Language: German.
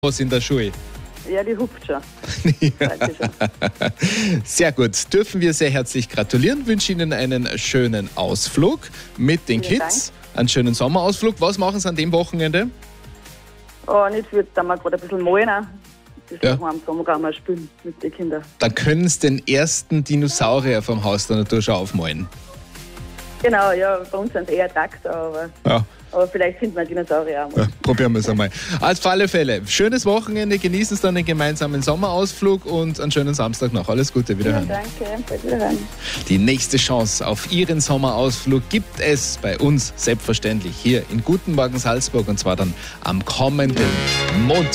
Was in der Schule? Ja, die hupft schon. Sehr gut. Dürfen wir sehr herzlich gratulieren. Wünsche Ihnen einen schönen Ausflug mit den Vielen Kids. Einen schönen Sommerausflug. Was machen Sie an dem Wochenende? Oh, nicht viel, da wir gerade ein bisschen malen. Das Ja. machen wir am Sommer mal spielen mit den Kindern. Dann können Sie den ersten Dinosaurier vom Haus der Natur schon aufmalen. Genau, ja, bei uns sind es eher Traktor, Ja. aber vielleicht finden wir Dinosaurier auch mal. Ja, probieren wir es einmal. Auf alle Fälle, schönes Wochenende, genießen Sie dann den gemeinsamen Sommerausflug und einen schönen Samstag noch. Alles Gute, wiederhören. Danke, bald wiederhören. Die nächste Chance auf Ihren Sommerausflug gibt es bei uns selbstverständlich hier in Guten Morgen Salzburg, und zwar dann am kommenden Montag.